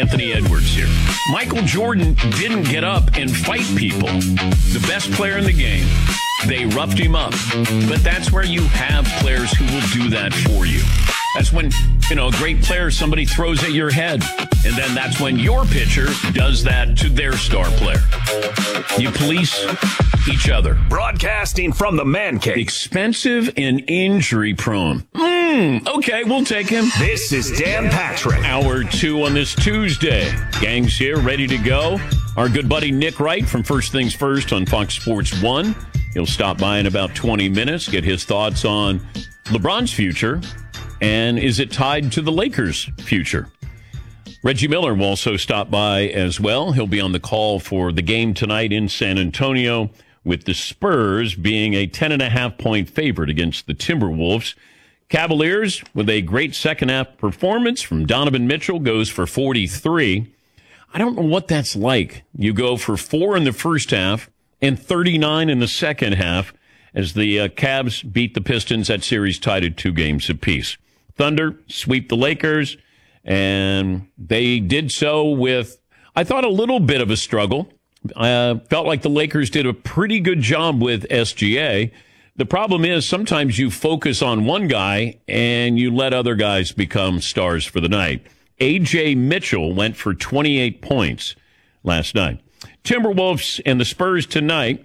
Anthony Edwards here. Michael Jordan didn't get up and fight people. The best player in the game, they roughed him up. But that's where you have players who will do that for you. That's when, a great player, somebody throws at your head. And then that's when your pitcher does that to their star player. You police each other. Broadcasting from the man cave. Expensive and injury prone. Okay, we'll take him. This is Dan Patrick. Hour 2 on this Tuesday. Gang's here, ready to go. Our good buddy Nick Wright from First Things First on Fox Sports 1. He'll stop by in about 20 minutes, get his thoughts on LeBron's future, and is it tied to the Lakers' future? Reggie Miller will also stop by as well. He'll be on the call for the game tonight in San Antonio, with the Spurs being a 10.5-point favorite against the Timberwolves. Cavaliers, with a great second-half performance from Donovan Mitchell, goes for 43. I don't know what that's like. You go for 4 in the first half and 39 in the second half as the Cavs beat the Pistons. That series tied at 2 games apiece. Thunder sweep the Lakers, and they did so with, I thought, a little bit of a struggle. Felt like the Lakers did a pretty good job with SGA. The problem is sometimes you focus on one guy and you let other guys become stars for the night. A.J. Mitchell went for 28 points last night. Timberwolves and the Spurs tonight.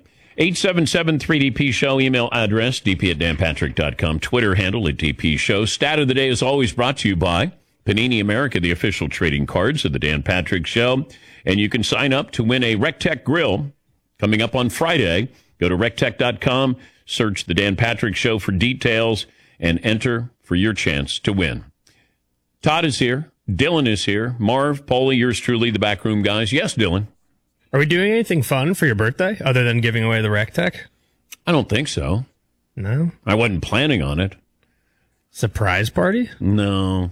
877-3DP Show. Email address, dp@danpatrick.com. Twitter handle at DP Show. Stat of the day is always brought to you by Panini America, the official trading cards of the Dan Patrick Show. And you can sign up to win a Rectech grill coming up on Friday. Go to rectech.com. Search the Dan Patrick Show for details and enter for your chance to win. Todd is here. Dylan is here. Marv, Paulie, yours truly, the backroom guys. Yes, Dylan. Are we doing anything fun for your birthday other than giving away the Rectech? I don't think so. No? I wasn't planning on it. Surprise party? No.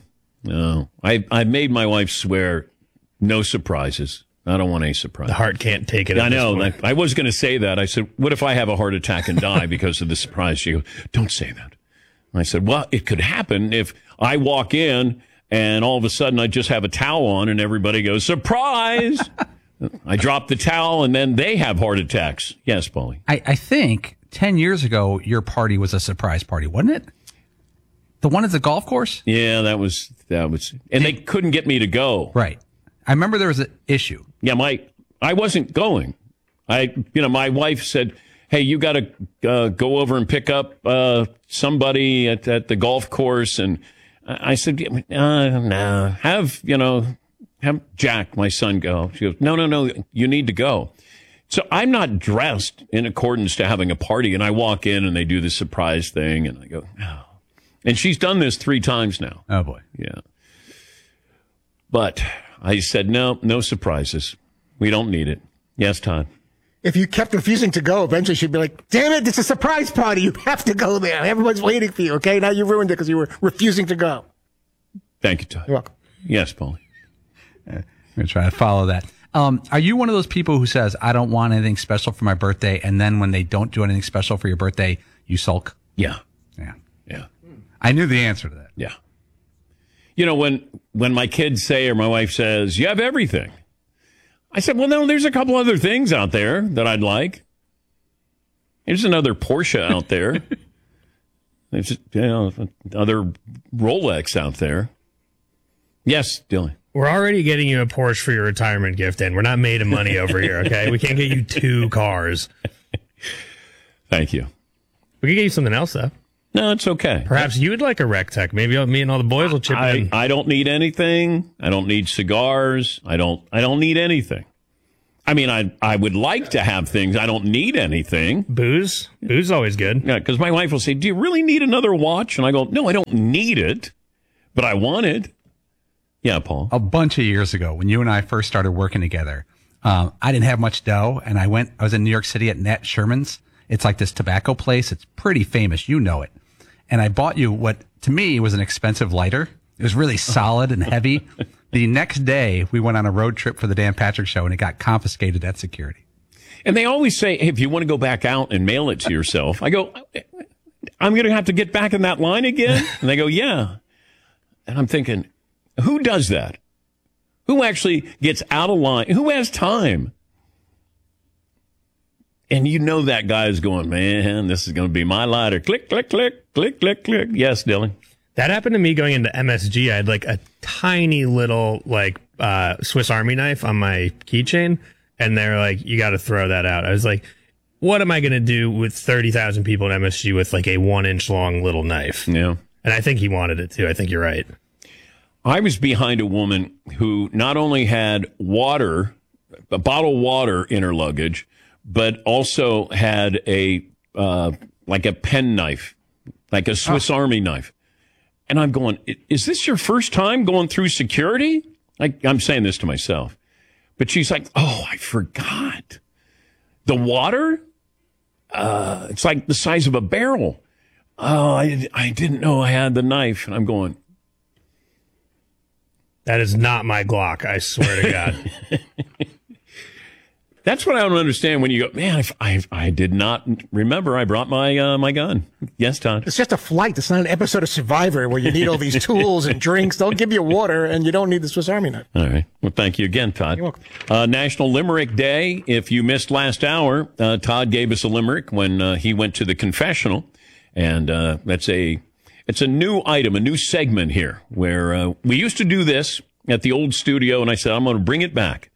I made my wife swear no surprises. I don't want any surprise. The heart can't take it. I know. I was going to say that. I said, what if I have a heart attack and die because of the surprise? She goes, don't say that. And I said, well, it could happen if I walk in and all of a sudden I just have a towel on and everybody goes, surprise. I drop the towel and then they have heart attacks. Yes, Paulie. I think 10 years ago, your party was a surprise party, wasn't it? The one at the golf course? Yeah, that was, and they couldn't get me to go. Right. I remember there was an issue. Yeah, I wasn't going. My wife said, hey, you got to go over and pick up somebody at the golf course. And I said, no, have Jack, my son, go. She goes, no, you need to go. So I'm not dressed in accordance to having a party. And I walk in and they do the surprise thing. And I go, oh. And she's done this 3 times now. Oh, boy. Yeah. But I said, no surprises. We don't need it. Yes, Todd. If you kept refusing to go, eventually she'd be like, damn it, it's a surprise party. You have to go there. Everyone's waiting for you, okay? Now you ruined it because you were refusing to go. Thank you, Todd. You're welcome. Yes, Paulie. I'm going to try to follow that. Are you one of those people who says, I don't want anything special for my birthday, and then when they don't do anything special for your birthday, you sulk? Yeah. Yeah. Yeah. I knew the answer to that. Yeah. When my kids say or my wife says, you have everything. I said, well, no, there's a couple other things out there that I'd like. There's another Porsche out there. There's another Rolex out there. Yes, Dylan. We're already getting you a Porsche for your retirement gift, and we're not made of money over here, okay? We can't get you 2 cars. Thank you. We can get you something else, though. No, it's okay. Perhaps you would like a Rectech. Maybe me and all the boys will chip in. I don't need anything. I don't need cigars. I don't need anything. I mean, I would like to have things. I don't need anything. Booze? Booze is always good. Yeah, because my wife will say, do you really need another watch? And I go, no, I don't need it, but I want it. Yeah, Paul. A bunch of years ago, when you and I first started working together, I didn't have much dough, and I was in New York City at Nat Sherman's. It's like this tobacco place. It's pretty famous. You know it. And I bought you what, to me, was an expensive lighter. It was really solid and heavy. The next day, we went on a road trip for the Dan Patrick Show, and it got confiscated at security. And they always say, hey, if you want to go back out and mail it to yourself, I go, I'm going to have to get back in that line again? And they go, yeah. And I'm thinking, who does that? Who actually gets out of line? Who has time? And you know that guy is going, man, this is going to be my lighter. Click, click, click, click, click, click. Yes, Dylan. That happened to me going into MSG. I had like a tiny little Swiss Army knife on my keychain, and they're like, you got to throw that out. I was like, what am I going to do with 30,000 people in MSG with like a 1-inch long little knife? Yeah. And I think he wanted it too. I think you're right. I was behind a woman who not only had water, a bottle of water in her luggage, but also had a pen knife, like a Swiss Army knife. And I'm going, is this your first time going through security? I'm saying this to myself. But she's like, oh, I forgot. The water? It's like the size of a barrel. Oh, I didn't know I had the knife. And I'm going, that is not my Glock, I swear to God. That's what I don't understand when you go, man, I did not remember I brought my gun. Yes, Todd. It's just a flight. It's not an episode of Survivor where you need all these tools and drinks. They'll give you water and you don't need the Swiss Army knife. All right. Well, thank you again, Todd. You're welcome. National Limerick Day. If you missed last hour, Todd gave us a limerick when he went to the confessional. And it's a new item, a new segment here where we used to do this at the old studio. And I said, I'm going to bring it back.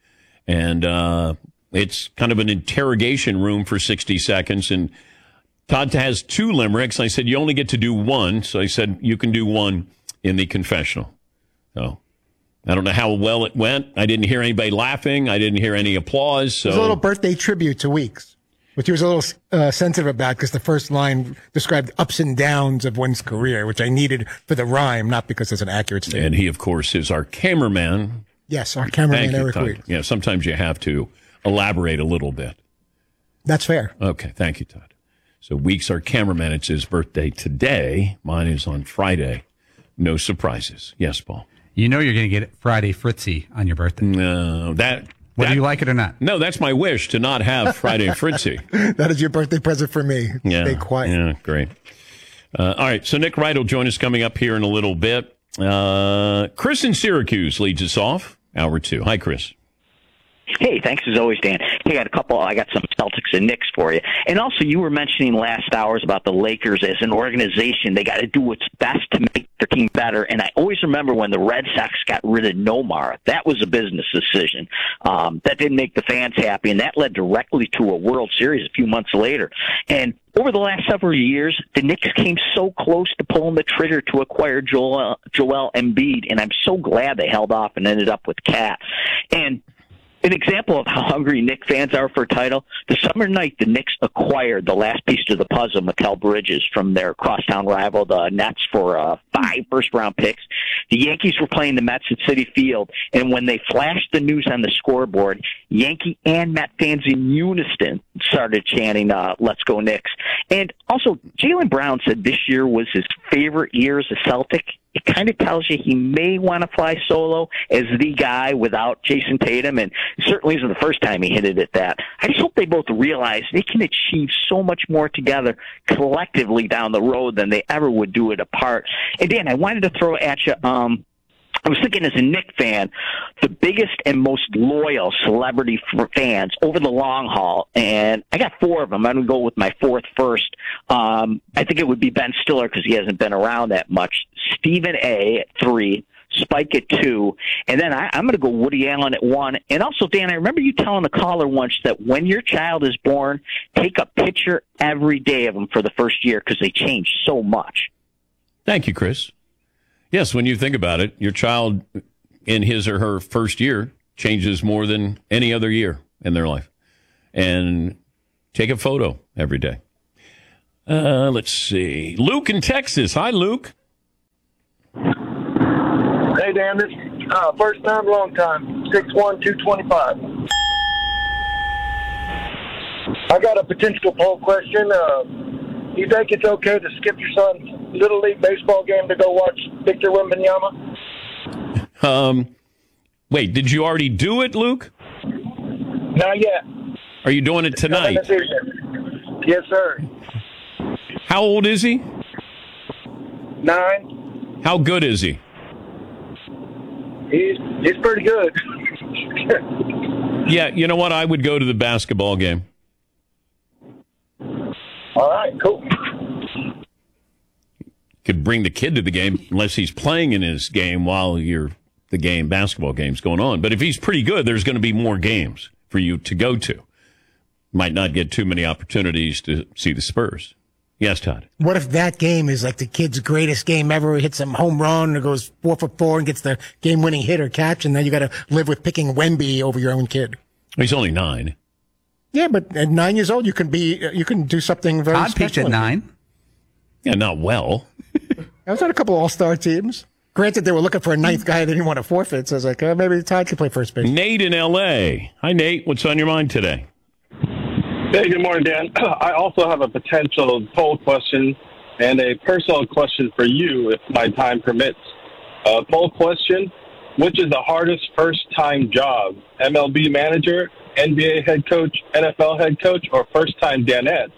And it's kind of an interrogation room for 60 seconds. And Todd has 2 limericks. I said, you only get to do 1. So I said, you can do 1 in the confessional. So I don't know how well it went. I didn't hear anybody laughing. I didn't hear any applause. So it was a little birthday tribute to Weeks, which he was a little sensitive about because the first line described ups and downs of one's career, which I needed for the rhyme, not because it's an accurate statement. And he, of course, is our cameraman. Yes, our cameraman, Eric Weeks. Yeah, sometimes you have to elaborate a little bit. That's fair. Okay, thank you, Todd. So Weeks, our cameraman, it's his birthday today. Mine is on Friday. No surprises. Yes, Paul. You know you're going to get Friday Fritzy on your birthday. No, whether you like it or not. No, that's my wish, to not have Friday Fritzy. That is your birthday present for me. Yeah, stay quiet. Yeah, great. All right, so Nick Wright will join us coming up here in a little bit. Chris in Syracuse leads us off. Hour 2. Hi, Chris. Hey, thanks as always, Dan. Hey, I got some Celtics and Knicks for you. And also, you were mentioning last hours about the Lakers as an organization. They got to do what's best to make their team better. And I always remember when the Red Sox got rid of Nomar. That was a business decision. That didn't make the fans happy, and that led directly to a World Series a few months later. And over the last several years, the Knicks came so close to pulling the trigger to acquire Joel Embiid, and I'm so glad they held off and ended up with Cat. And an example of how hungry Knicks fans are for a title, the summer night the Knicks acquired the last piece to the puzzle, Mikal Bridges, from their crosstown rival, the Nets, for 5 first-round picks. The Yankees were playing the Mets at Citi Field, and when they flashed the news on the scoreboard, Yankee and Met fans in unison started chanting, let's go Knicks. And also, Jaylen Brown said this year was his favorite year as a Celtic. It kind of tells you he may want to fly solo as the guy without Jason Tatum, and it certainly isn't the first time he hinted at that. I just hope they both realize they can achieve so much more together collectively down the road than they ever would do it apart. And Dan, I wanted to throw at you, I was thinking as a Knicks fan, the biggest and most loyal celebrity fans over the long haul, and I got 4 of them. I'm going to go with my 4th first. I think it would be Ben Stiller because he hasn't been around that much. Stephen A. at 3. Spike at 2, and then I'm going to go Woody Allen at 1. And also, Dan, I remember you telling the caller once that when your child is born, take a picture every day of them for the first year because they change so much. Thank you, Chris. Yes, when you think about it, your child in his or her first year changes more than any other year in their life. And take a photo every day. Let's see. Luke in Texas. Hi, Luke. Hey, Dan. This first time, long time. 6'1", 225. I got a potential poll question. Do you think it's okay to skip your son's Little League baseball game to go watch Victor Wembanyama? Wait, did you already do it, Luke? Not yet. Are you doing it tonight? Yes, sir. How old is he? 9. How good is he? He's pretty good. Yeah, you know what? I would go to the basketball game. All right, cool. Could bring the kid to the game unless he's playing in his game while the basketball game's going on. But if he's pretty good, there's going to be more games for you to go to. Might not get too many opportunities to see the Spurs. Yes, Todd. What if that game is like the kid's greatest game ever? He hits some home run or goes 4 for 4 and gets the game-winning hit or catch, and then you got to live with picking Wemby over your own kid. He's only 9. Yeah, but at 9 years old, you can do something very Todd special. peaked at 9. Yeah, not well. I was on a couple All-Star teams. Granted, they were looking for a 9th guy they didn't want to forfeit, so I was like, maybe Todd could play first base. Nate in L.A. Hi, Nate. What's on your mind today? Hey, good morning, Dan. I also have a potential poll question and a personal question for you, if my time permits. Poll question, which is the hardest first-time job? MLB manager, NBA head coach, NFL head coach, or first-time Danette?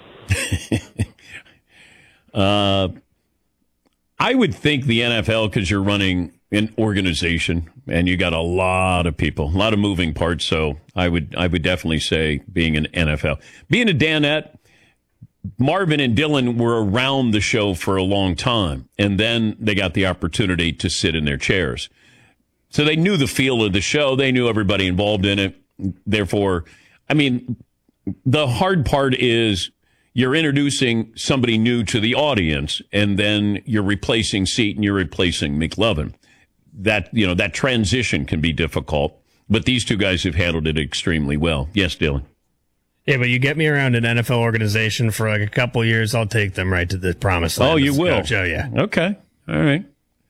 I would think the NFL, because you're running an organization and you got a lot of people, a lot of moving parts. So I would definitely say being an NFL. Being a Danette, Marvin and Dylan were around the show for a long time, and then they got the opportunity to sit in their chairs. So they knew the feel of the show. They knew everybody involved in it. Therefore, I mean, the hard part is you're introducing somebody new to the audience, and then you're replacing Seton, you're replacing McLovin. That transition can be difficult, but these two guys have handled it extremely well. Yes, Dylan. Yeah, but you get me around an NFL organization for like a couple years, I'll take them right to the promised land. Oh, you will? Coach. Oh, yeah. Okay. All right.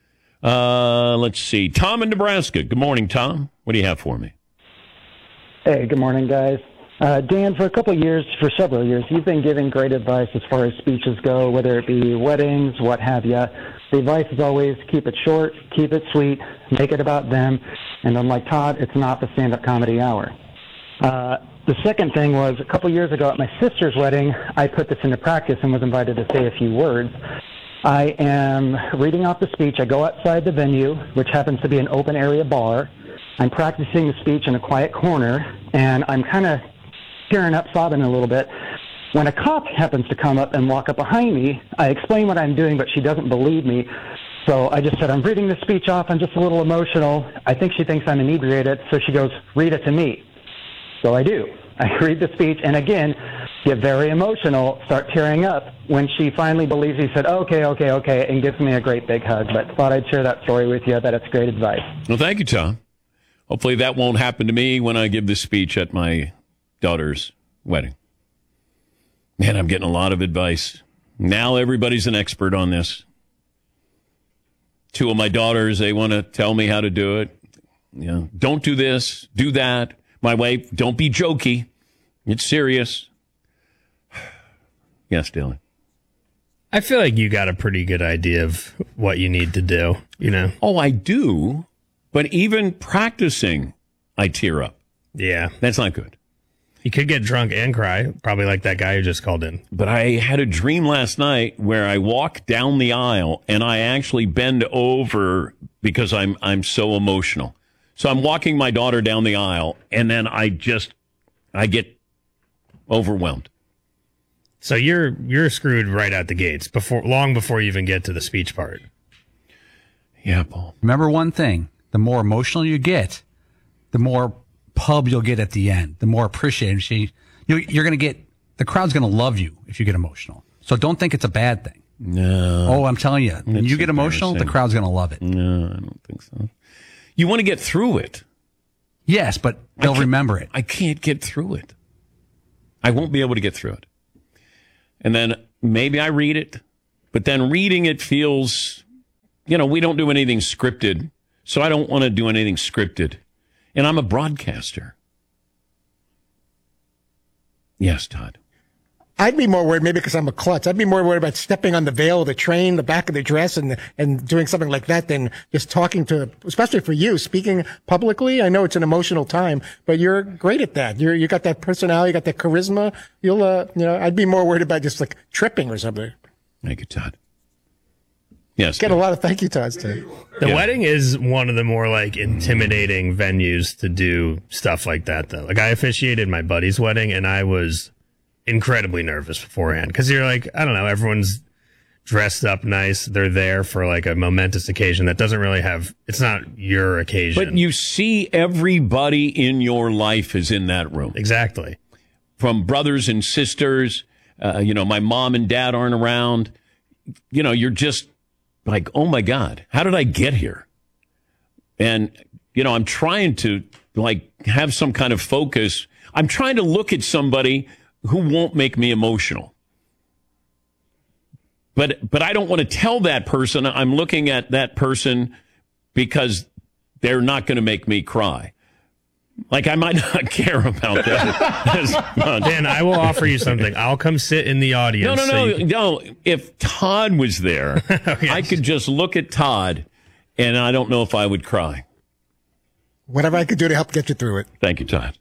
Let's see. Tom in Nebraska. Good morning, Tom. What do you have for me? Hey, good morning, guys. Dan, for several years, you've been giving great advice as far as speeches go, whether it be weddings, what have you. The advice is always keep it short, keep it sweet, make it about them. And unlike Todd, it's not the stand-up comedy hour. The second thing was a couple years ago at my sister's wedding, I put this into practice and was invited to say a few words. I am reading off the speech. I go outside the venue, which happens to be an open area bar. I'm practicing the speech in a quiet corner, and I'm kind of tearing up, sobbing a little bit. When a cop happens to come up and walk up behind me, I explain what I'm doing, but she doesn't believe me. So I just said, I'm reading the speech off. I'm just a little emotional. I think she thinks I'm inebriated. So she goes, read it to me. So I do. I read the speech, and again, get very emotional, start tearing up. When she finally believes me, said, okay, and gives me a great big hug. But thought I'd share that story with you, that it's great advice. Well, thank you, Tom. Hopefully that won't happen to me when I give this speech at my daughter's wedding. Man, I'm getting a lot of advice. Now everybody's an expert on this. 2 of my daughters, they want to tell me how to do it. Don't do this, do that. My wife, don't be jokey. It's serious. Yes, Dylan. I feel like you got a pretty good idea of what you need to do, Oh, I do. But even practicing, I tear up. Yeah. That's not good. You could get drunk and cry, probably like that guy who just called in. But I had a dream last night where I walk down the aisle and I actually bend over because I'm so emotional. So I'm walking my daughter down the aisle, and then I get overwhelmed. So you're screwed right out the gates long before you even get to the speech part. Yeah, Paul. Remember one thing: the more emotional you get, the more pub you'll get at the end. The more appreciated you're going to get. The crowd's going to love you if you get emotional. So don't think it's a bad thing. No. Oh, I'm telling you, when you get emotional, the crowd's going to love it. No, I don't think so. You want to get through it. Yes, but they'll remember it. I can't get through it. I won't be able to get through it. And then maybe I read it, but then reading it feels, we don't do anything scripted, so I don't want to do anything scripted. And I'm a broadcaster. Yes, Todd. I'd be more worried, maybe because I'm a klutz. I'd be more worried about stepping on the veil of the train, the back of the dress, and doing something like that than just talking to, especially for you, speaking publicly. I know it's an emotional time, but you're great at that. You got that personality, you got that charisma. I'd be more worried about just like tripping or something. Thank you, Todd. Yes. Get a lot of thank you Tods too. The Yeah. wedding is one of the more like intimidating venues to do stuff like that, though. Like I officiated my buddy's wedding, and I was incredibly nervous beforehand because you're like, I don't know, everyone's dressed up nice. They're there for like a momentous occasion that doesn't really have. It's not your occasion. But you see, everybody in your life is in that room. Exactly. From brothers and sisters. My mom and dad aren't around. You're just like, oh my God, how did I get here? And, I'm trying to like have some kind of focus. I'm trying to look at somebody who won't make me emotional. But I don't want to tell that person I'm looking at that person because they're not going to make me cry. Like, I might not care about that as much. Dan, I will offer you something. I'll come sit in the audience. No. If Todd was there, I could just look at Todd, and I don't know if I would cry. Whatever I could do to help get you through it. Thank you, Todd.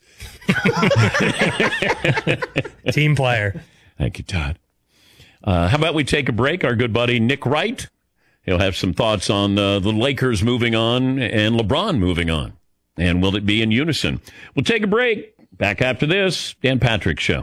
Team player. Thank you, Todd. How about we take a break? Our good buddy Nick Wright, he'll have some thoughts on the Lakers moving on and LeBron moving on. And will it be in unison? We'll take a break. Back after this, Dan Patrick Show.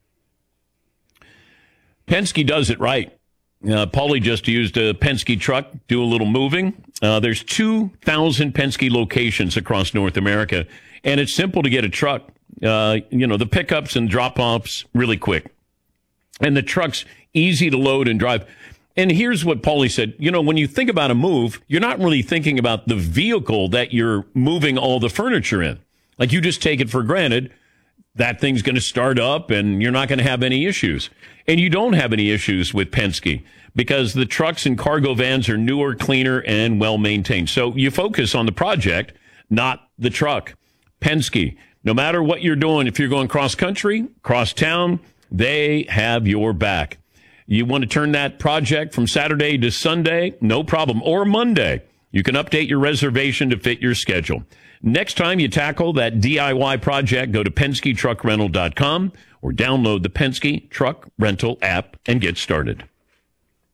Penske does it right. Paulie just used a Penske truck, do a little moving. There's 2,000 Penske locations across North America, and it's simple to get a truck. The pickups and drop-offs really quick. And the truck's easy to load and drive. And here's what Paulie said. When you think about a move, you're not really thinking about the vehicle that you're moving all the furniture in. Like, you just take it for granted that thing's going to start up and you're not going to have any issues. And you don't have any issues with Penske because the trucks and cargo vans are newer, cleaner, and well-maintained. So you focus on the project, not the truck. Penske, no matter what you're doing, if you're going cross-country, cross-town, they have your back. You want to turn that project from Saturday to Sunday? No problem. Or Monday. You can update your reservation to fit your schedule. Next time you tackle that DIY project, go to PenskeTruckRental.com or download the Penske Truck Rental app and get started.